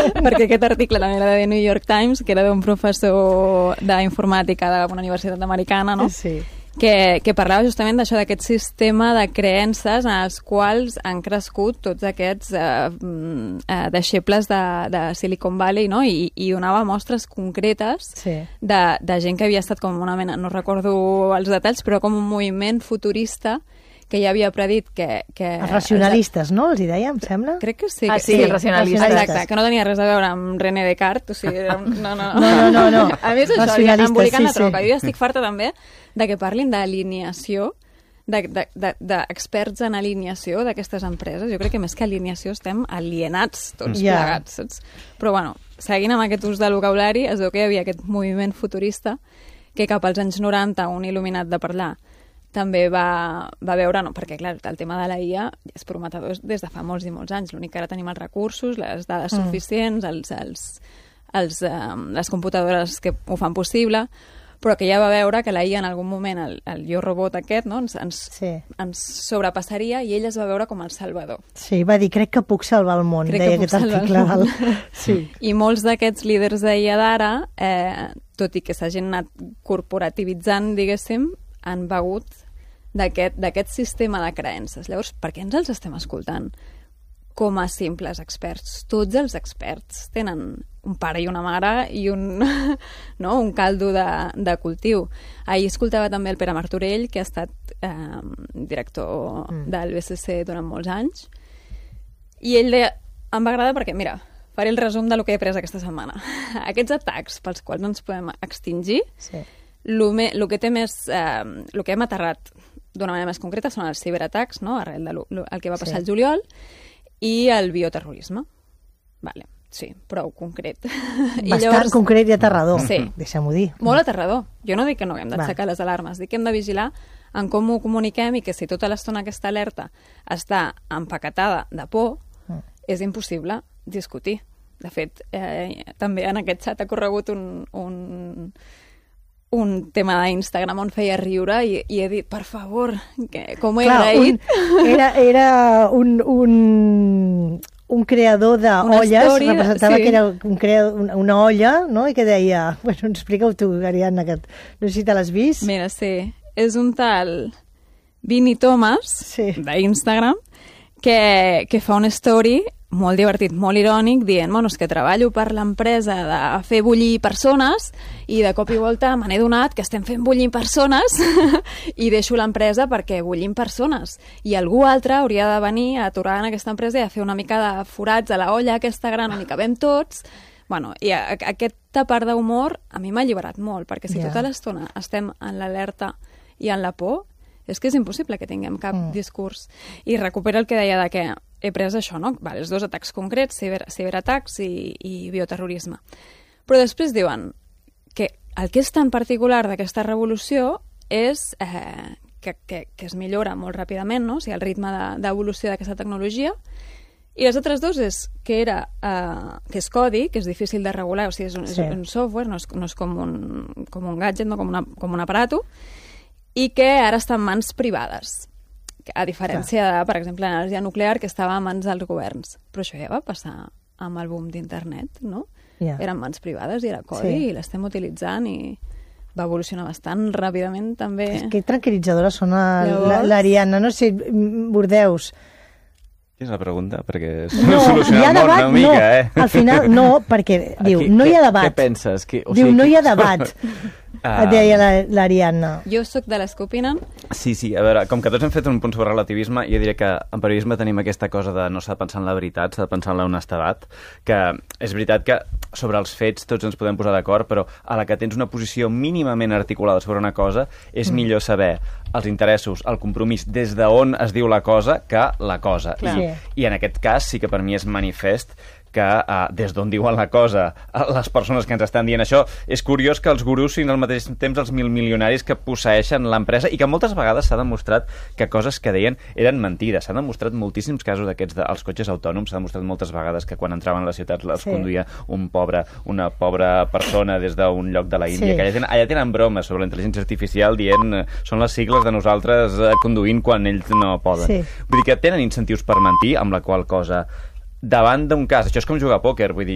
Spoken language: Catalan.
perquè aquest article també era de The New York Times, que era d'un professor d'informàtica d'una universitat americana, no? Sí. Que parlava justament d'això, d'aquest sistema de creences en els quals han crescut tots aquests deixebles de Silicon Valley, no? I donava mostres concretes de gent que havia estat com una mena, no recordo els detalls, però com un moviment futurista que ja havia predit que... Els racionalistes, no? Els hi deia, em sembla? Crec que sí. Sí, els racionalistes. Exacte, que no tenia res a veure amb René Descartes, o sigui, no. No. A més, això, embolicant la troca. Jo ja estic farta també de que parlin d'alineació, d'experts en alineació d'aquestes empreses. Jo crec que més que alineació estem alienats tots plegats, saps? Però, bueno, seguint amb aquest ús de vocabulari, es veu que hi havia aquest moviment futurista que cap als anys 90, un il·luminat de parlar, també va veure, no, perquè clar, el tema de la IA és prometedor des de fa molts i molts anys. L'únic que ara tenim els recursos, les dades suficients, les computadores que ho fan possible, però que ja va veure que la IA en algun moment, el Jo Robot aquest, no, ens sobrepassaria i ell es va veure com el salvador. Sí, va dir, crec que puc salvar el món, deia aquest article. Sí. I molts d'aquests líders d'IA d'ara, tot i que s'hagin anat corporativitzant, diguéssim, han begut d'aquest sistema de creences. Llavors, per què ens els estem escoltant com a simples experts? Tots els experts tenen un pare i una mare i un caldo de cultiu. Ahir escoltava també el Pere Martorell, que ha estat director del BCC durant molts anys, i ell deia, em va agradar perquè, mira, faré el resum del que he après aquesta setmana. Aquests atacs pels quals ens podem extingir, el que hem aterrat d'una manera més concreta són els ciberatacs, no? Arrel del que va passar al juliol, i el bioterrorisme. Vale, sí, prou concret. Bastant concret i aterrador, sí. Deixem-ho dir. Molt aterrador. Jo no dic que no hem d'aixecar les alarmes, dic que hem de vigilar en com ho comuniquem i que si tota l'estona aquesta alerta està empaquetada de por, és impossible discutir. De fet, també en aquest xat ha corregut un tema d'Instagram on feia riure i he dit, per favor, com he agraït. Era un creador d'olles, representava que era una olla, no? I que deia, bueno, explica-ho tu, Ariadna, que no sé si te l'has vist. Mira, sí, és un tal Vini Thomas, d'Instagram, que fa una story molt divertit, molt irònic, dient, bueno, és que treballo per l'empresa de fer bullir persones i de cop i volta me n'he donat que estem fent bullir persones i deixo l'empresa perquè bullim persones. I algú altre hauria de venir a aturar en aquesta empresa i a fer una mica de forats a la olla aquesta gran on hi cabem tots. Bueno, i aquesta part d'humor a mi m'ha alliberat molt, perquè si tota l'estona estem en l'alerta i en la por, és que és impossible que tinguem cap discurs. I recupera el que deia de que he pres això, no? Vale, els dos atacs concrets, ciberatacs i bioterrorisme. Però després diuen que el que és tan particular d'aquesta revolució és que es millora molt ràpidament, no? O sigui, el ritme d'evolució d'aquesta tecnologia. I les altres dues és que que és codi, que és difícil de regular, o sigui, és un software, no és com un gadget, no? com un aparato, i que ara està en mans privades, a diferència de, per exemple, l'energia nuclear, que estava en mans dels governs. Però això ja va passar amb el boom d'internet, no? Eren mans privades i era codi, i l'estem utilitzant i va evolucionar bastant ràpidament, també. Que tranquil·litzadora sona l'Ariadna. No sé, Bordeus. És la pregunta, perquè soluciona el món una mica, Al final, no, perquè diu, no hi ha debat. Què penses? Diu, no hi ha debat. Deia l'Ariadna. Jo sóc de les que opinen. Sí, a veure, com que tots hem fet un punt sobre relativisme, jo diria que en periodisme tenim aquesta cosa de no s'ha de pensar en la veritat, s'ha de pensar en l'honestedat, que és veritat que sobre els fets tots ens podem posar d'acord, però a la que tens una posició mínimament articulada sobre una cosa, és millor saber els interessos, el compromís, des d'on es diu la cosa que la cosa. I en aquest cas sí que per mi és manifest que des d'on diuen la cosa les persones que ens estan dient això. És curiós que els gurus siguin al mateix temps els milionaris que posseeixen l'empresa i que moltes vegades s'ha demostrat que coses que deien eren mentides. S'han demostrat moltíssims casos d'aquests dels cotxes autònoms, s'ha demostrat moltes vegades que quan entraven a les ciutats els conduïa una pobra persona des d'un lloc de la Índia, que allà tenen bromes sobre la intel·ligència artificial dient són les sigles de nosaltres conduint quan ells no poden. Vull dir que tenen incentius per mentir, amb la qual cosa davant d'un cas, això és com jugar a pòquer, vull dir,